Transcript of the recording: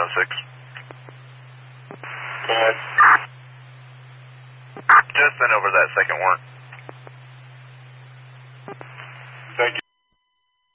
706. Go ahead. Just send over that second warrant.